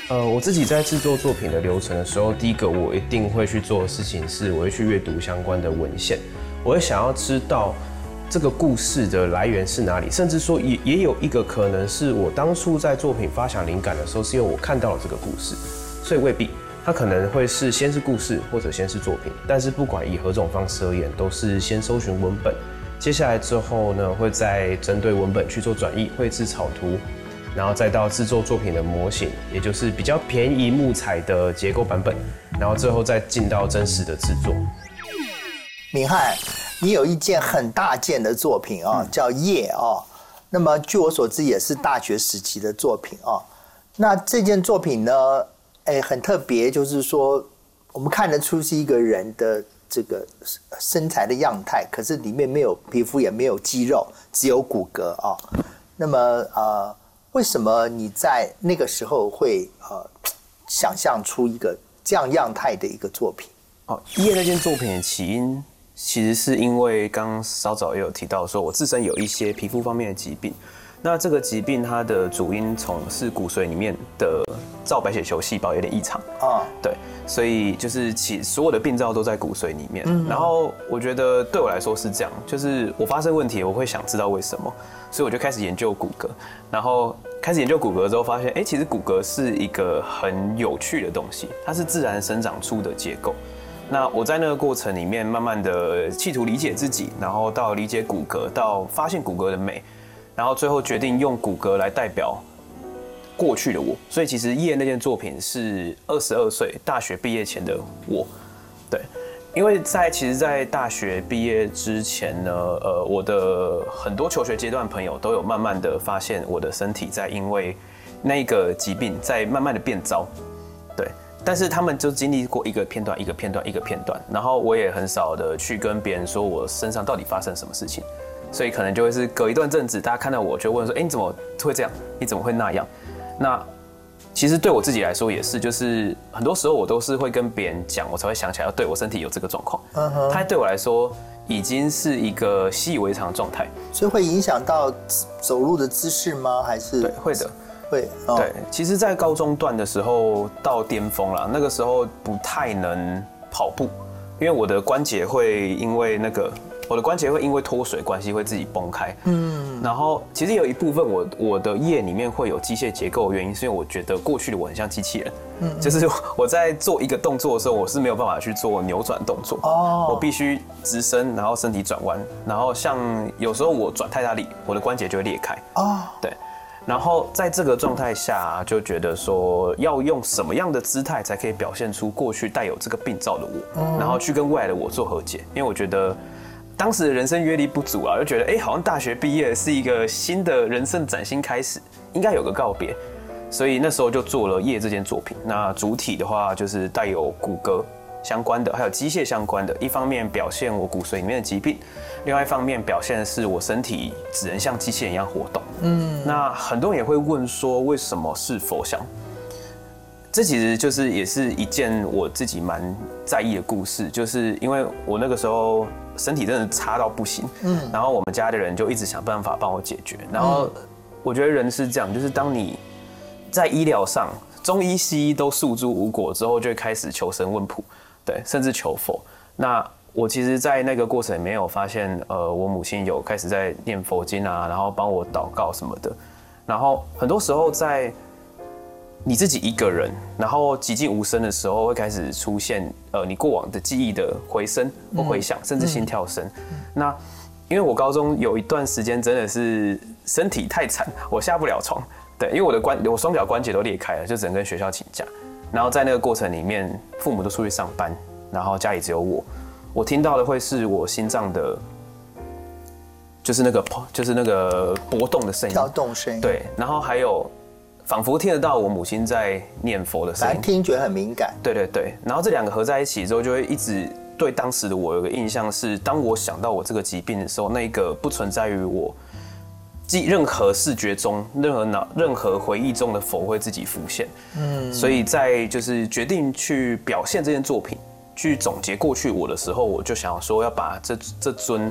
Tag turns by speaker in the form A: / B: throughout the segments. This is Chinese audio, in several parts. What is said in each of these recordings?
A: 我自己在制作作品的流程的时候，第一个我一定会去做的事情是，我会去阅读相关的文献，我会想要知道这个故事的来源是哪里，甚至说也有一个可能是我当初在作品发想灵感的时候，是因为我看到了这个故事，所以未必它可能会是先是故事，或者先是作品。但是不管以何种方式而言，都是先搜寻文本，接下来之后呢，会再针对文本去做转译、绘制草图。然后再到制作作品的模型，也就是比较便宜木材的结构版本，然后最后再进到真实的制作。
B: 敏翰，你有一件很大件的作品啊，叫《夜》啊。那么据我所知，也是大学时期的作品啊。那这件作品呢，很特别，就是说我们看得出是一个人的这个身材的样态，可是里面没有皮肤，也没有肌肉，只有骨骼啊。那么为什么你在那个时候会想象出一个这样样态的一个作品？
A: 夜那件作品的起因，其实是因为刚稍早也有提到说，我自身有一些皮肤方面的疾病。那这个疾病它的主因是骨髓里面的造白血球细胞有点异常对，所以就是所有的病灶都在骨髓里面。然后我觉得对我来说是这样，就是我发生问题，我会想知道为什么，所以我就开始研究骨骼。然后开始研究骨骼之后，发现其实骨骼是一个很有趣的东西，它是自然生长出的结构。那我在那个过程里面，慢慢的企图理解自己，然后到理解骨骼，到发现骨骼的美。然后最后决定用骨骼来代表过去的我，所以其实《夜》那件作品是22岁大学毕业前的我，对，因为其实，在大学毕业之前呢，我的很多求学阶段朋友都有慢慢的发现我的身体在因为那个疾病在慢慢的变糟，对，但是他们就经历过一个片段一个片段一个片段，然后我也很少的去跟别人说我身上到底发生什么事情。所以可能就会是隔一段阵子，大家看到我就问说：“你怎么会这样？你怎么会那样？”那其实对我自己来说也是，就是很多时候我都是会跟别人讲，我才会想起来，对我身体有这个状况。它对我来说已经是一个习以为常的状态。
B: 所以会影响到走路的姿势吗？还是？
A: 对，会的。
B: 会。
A: 对，其实，在高中段的时候到巅峰了，那个时候不太能跑步，因为我的关节会因为脱水关系会自己崩开。然后其实有一部分我的夜里面会有机械结构的原因，是因为我觉得过去的我很像机器人。就是我在做一个动作的时候，我是没有办法去做扭转动作。我必须直身，然后身体转弯，然后像有时候我转太大力，我的关节就会裂开。对。然后在这个状态下，就觉得说要用什么样的姿态才可以表现出过去带有这个病灶的我，然后去跟未来的我做和解。因为我觉得当时的人生阅历不足啊，就觉得好像大学毕业是一个新的人生崭新开始，应该有个告别。所以那时候就做了《夜》这件作品。那主体的话就是带有骨骼相关的，还有机械相关的。一方面表现我骨髓里面的疾病，另外一方面表现的是我身体只能像机器人一样活动。那很多人也会问说，为什么是佛像？这其实就是也是一件我自己蛮在意的故事，就是因为我那个时候身体真的差到不行，然后我们家的人就一直想办法帮我解决。然后我觉得人是这样，就是当你在医疗上中医西医都诉诸无果之后，就会开始求神问卜，对，甚至求佛。那我其实，在那个过程里面有发现，我母亲有开始在念佛经啊，然后帮我祷告什么的。然后很多时候在你自己一个人，然后寂静无声的时候，会开始出现你过往的记忆的回声或回响，甚至心跳声。那因为我高中有一段时间真的是身体太惨，我下不了床，对，因为我双脚关节都裂开了，就只能跟学校请假。然后在那个过程里面，父母都出去上班，然后家里只有我听到的会是我心脏的，就是那个波动的声音，
B: 跳动声音，
A: 对，然后还有仿佛听得到我母亲在念佛的声音，
B: 听觉很敏感，
A: 对对对，然后这两个合在一起之后，就会一直对当时的我有个印象是，当我想到我这个疾病的时候，那个不存在于我任何视觉中、任何回忆中的佛会自己浮现。所以在就是决定去表现这件作品，去总结过去我的时候，我就想说要把这尊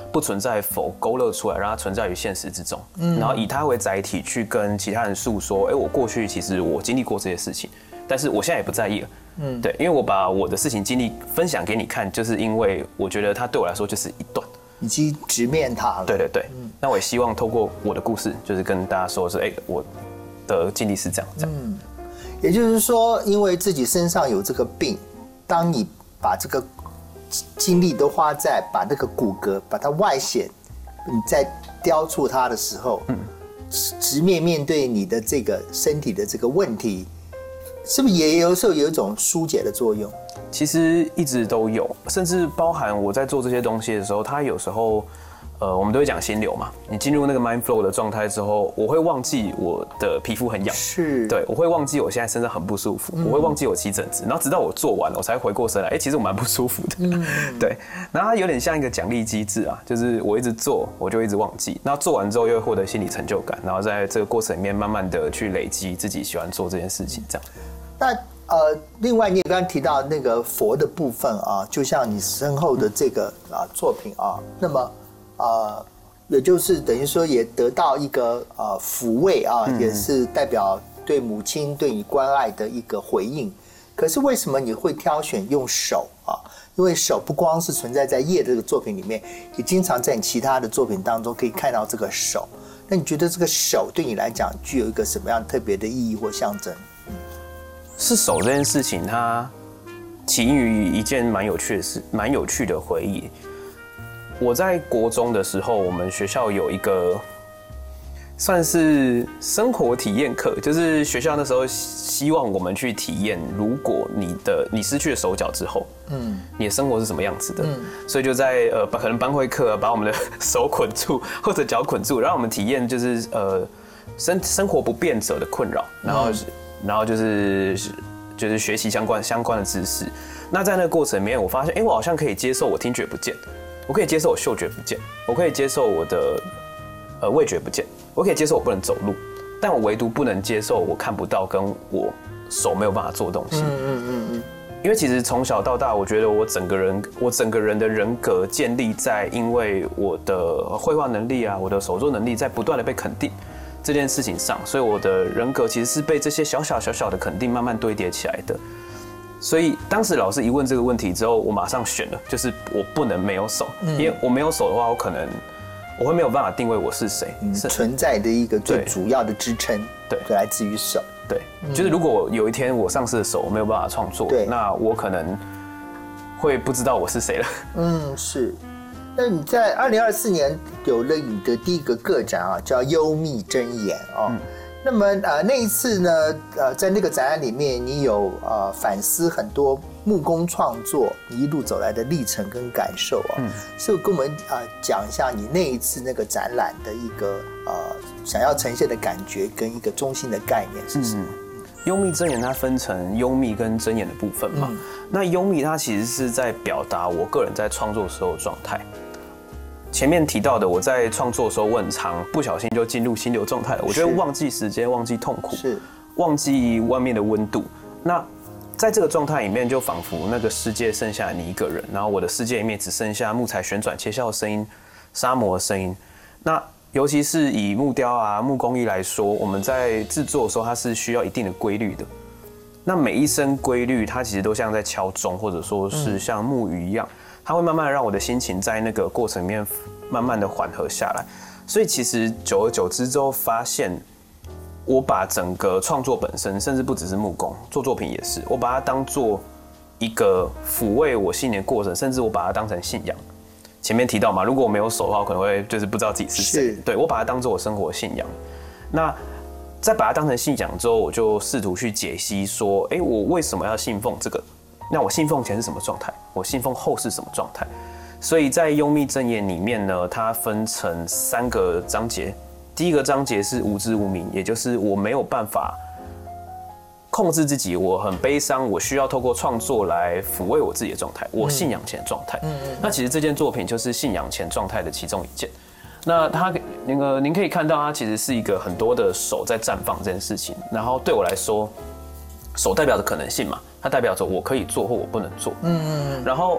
A: 不存在否勾勒出来，让它存在于现实之中，然后以它为载体去跟其他人诉说，我过去其实我经历过这些事情，但是我现在也不在意了，对，因为我把我的事情经历分享给你看，就是因为我觉得它对我来说就是一段，
B: 已经直面它了。
A: 对，那我也希望透过我的故事，就是跟大家说是，我的经历是这样。
B: 也就是说，因为自己身上有这个病，当你把这个精力都花在把那个骨骼把它外显，你在雕塑它的时候，直面对你的这个身体的这个问题，是不是也有时候有一种疏解的作用？
A: 其实一直都有，甚至包含我在做这些东西的时候，它有时候，我们都会讲心流嘛。你进入那个 mind flow 的状态之后，我会忘记我的皮肤很痒，对，我会忘记我现在身上很不舒服，我会忘记我起疹子，然后直到我做完了，我才回过神来，其实我蛮不舒服的，对。然后它有点像一个奖励机制啊，就是我一直做，我就一直忘记，然后做完之后又会获得心理成就感，然后在这个过程里面慢慢的去累积自己喜欢做这件事情，这样。
B: 那另外你也刚刚提到那个佛的部分啊，就像你身后的这个作品啊，那么也就是等于说也得到一个抚慰啊，也是代表对母亲对你关爱的一个回应。可是为什么你会挑选用手啊？因为手不光是存在在叶这个作品里面，也经常在你其他的作品当中可以看到这个手。那你觉得这个手对你来讲具有一个什么样特别的意义或象征？
A: 是手这件事情，它起因于一件蛮有趣的回忆。我在国中的时候，我们学校有一个算是生活体验课，就是学校那时候希望我们去体验，如果你失去了手脚之后，你的生活是什么样子的，所以就在可能班会课把我们的手捆住或者脚捆住，让我们体验就是生活不便者的困扰，然后就是学习相关的知识。那在那个过程里面，我发现，我好像可以接受我听觉不见，我可以接受我嗅觉不见，我可以接受我的味觉不见，我可以接受我不能走路，但我唯独不能接受我看不到，跟我手没有办法做东西。因为其实从小到大，我觉得我整个人的人格建立在因为我的绘画能力啊，我的手作能力在不断的被肯定这件事情上，所以我的人格其实是被这些小小的肯定慢慢堆叠起来的。所以当时老师一问这个问题之后，我马上选了，就是我不能没有手，因为我没有手的话，我会没有办法定位我是谁，
B: 存在的一个最主要的支撑，对，来自于手。
A: 对，就是如果有一天我丧失了手，我没有办法创作，那我可能会不知道我是谁了。
B: 是。那你在2024年有了你的第一个个展啊，叫《幽密真言》哦。那么那一次呢，在那个展览里面，你有反思很多木工创作你一路走来的历程跟感受啊。所以跟我们讲一下你那一次那个展览的一个想要呈现的感觉跟一个中心的概念是什么？
A: 幽密真言它分成幽密跟真言的部分嘛。那幽密它其实是在表达我个人在创作的时候的状态。前面提到的，我在创作的时候，我很常不小心就进入心流状态了。我觉得忘记时间，忘记痛苦，忘记外面的温度。那在这个状态里面，就仿佛那个世界剩下你一个人，然后我的世界里面只剩下木材旋转切削的声音、砂磨的声音。那尤其是以木雕啊、木工艺来说，我们在制作的时候，它是需要一定的规律的。那每一声规律，它其实都像在敲钟，或者说是像木鱼一样。它会慢慢的让我的心情在那个过程里面慢慢的缓和下来，所以其实久而久之之后发现，我把整个创作本身，甚至不只是木工，做作品也是，我把它当做一个抚慰我心灵的过程，甚至我把它当成信仰。前面提到嘛，如果我没有手的话，我可能会就是不知道自己是谁。对，我把它当做我生活的信仰。那在把它当成信仰之后，我就试图去解析说，我为什么要信奉这个？那我信奉前是什么状态？我信奉后是什么状态？所以在幽密真言里面呢，它分成3个章节。第一个章节是无知无明，也就是我没有办法控制自己，我很悲伤，我需要透过创作来抚慰我自己的状态，我信仰前的状态。那其实这件作品就是信仰前状态的其中一件。那它您可以看到，它其实是一个很多的手在绽放这件事情。然后对我来说，手代表着可能性嘛。它代表着我可以做或我不能做。然后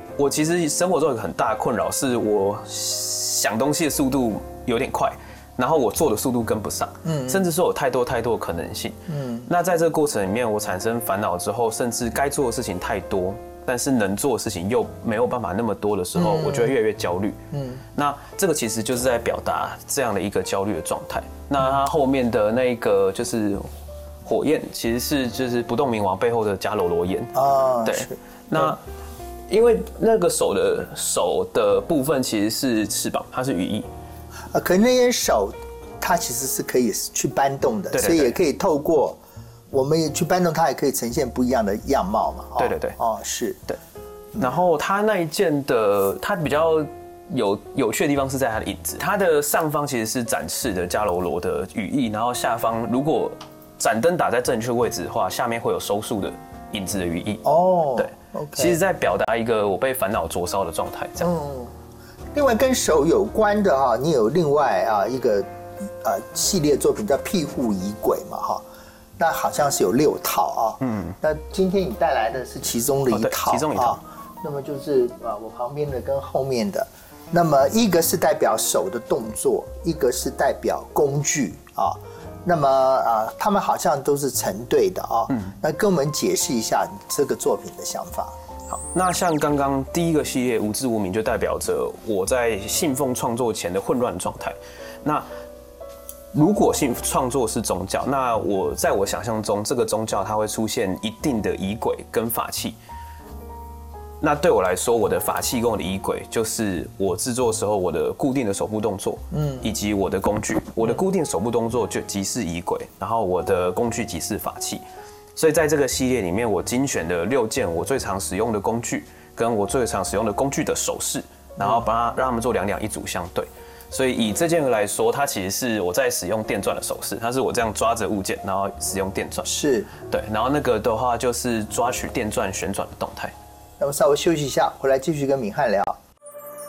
A: 我其实生活中有个很大的困扰，是我想东西的速度有点快，然后我做的速度跟不上，甚至说有太多的可能性，那在这个过程里面，我产生烦恼之后，甚至该做的事情太多，但是能做的事情又没有办法那么多的时候，我就会越来越焦虑。那这个其实就是在表达这样的一个焦虑的状态。那它后面的那个就是火焰，其实是就是不动明王背后的迦楼罗焰啊。对，那因为那个手的部分其实是翅膀，它是羽翼。
B: 可是那些手，它其实是可以去搬动的，所以也可以透过我们也去搬动它，也可以呈现不一样的样貌嘛。
A: 对。
B: 是。
A: 对。然后它那一件的，它比较有趣的地方是在它的影子，它的上方其实是展示的迦楼罗的羽翼，然后下方如果盏灯打在正确位置的话，下面会有收束的影子的羽翼。对。其实在表达一个我被烦恼灼烧的状态，这样。
B: 另外跟手有关的你有另外一个系列作品叫庇护仪轨嘛那好像是有6套那今天你带来的是其中的一套，
A: 其中一套。
B: 那么就是我旁边的跟后面的，那么一个是代表手的动作，一个是代表工具那么他们好像都是成对的那跟我们解释一下这个作品的想法。
A: 好，那像刚刚第一个系列无知无明，就代表着我在信奉创作前的混乱状态。那如果创作是宗教，那在我想象中，这个宗教它会出现一定的仪轨跟法器。那对我来说，我的法器跟我的仪轨，就是我制作的时候我的固定的手部动作，以及我的工具。我的固定手部动作就即是仪轨，然后我的工具即是法器。所以在这个系列里面，我精选了6件我最常使用的工具，跟我最常使用的工具的手势，然后让他们做2两1组相对。所以以这件来说，它其实是我在使用电钻的手势，它是我这样抓着物件，然后使用电钻。
B: 是，
A: 对。然后那个的话就是抓取电钻旋转的动态。
B: 那么稍微休息一下，回来继续跟敏汉聊。